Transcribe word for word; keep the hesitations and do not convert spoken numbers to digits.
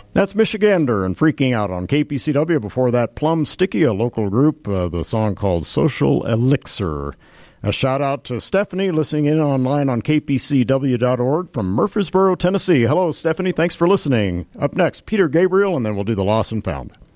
That's Michigander and Freaking Out on K P C W. Before that, Plum Sticky, a local group, uh, the song called Social Elixir. A shout-out to Stephanie listening in online on K P C W dot org from Murfreesboro, Tennessee. Hello, Stephanie. Thanks for listening. Up next, Peter Gabriel, and then we'll do the Lost and Found.